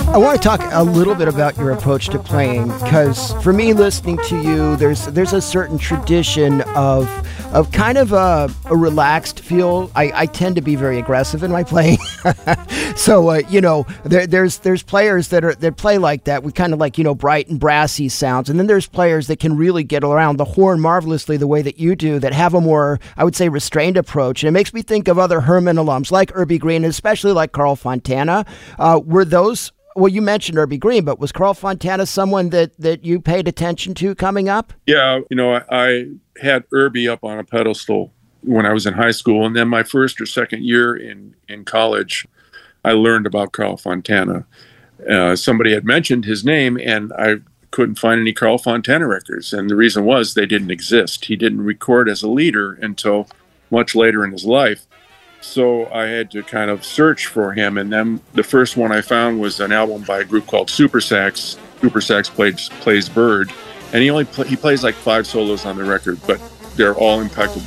I want to talk a little bit about your approach to playing, because for me, listening to you, there's a certain tradition of kind of a relaxed feel. I tend to be very aggressive in my playing, so there's players that play like that with kind of like bright and brassy sounds, and then there's players that can really get around the horn marvelously the way that you do, that have a more, I would say, restrained approach. And it makes me think of other Herman alums like Urbie Green, and especially like Carl Fontana. Were those? Well, you mentioned Urbie Green, but was Carl Fontana someone that you paid attention to coming up? Yeah, I had Urbie up on a pedestal when I was in high school, and then my first or second year in college, I learned about Carl Fontana. Somebody had mentioned his name, and I couldn't find any Carl Fontana records, and the reason was they didn't exist. He didn't record as a leader until much later in his life. So I had to kind of search for him, and then the first one I found was an album by a group called Super Sax. Super Sax plays Bird, and he plays like 5 solos on the record, but they're all impeccable.